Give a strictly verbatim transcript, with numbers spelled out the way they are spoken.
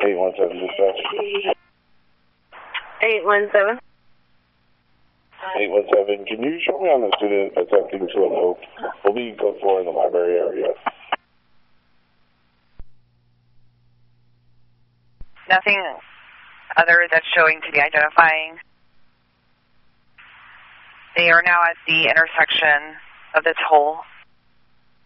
eight one seven dispatch. eight one seven. eight one seven, can you show me on the student attempting to elope? We'll be code four in the library area. Nothing other that's showing to be identifying. They are now at the intersection of the toll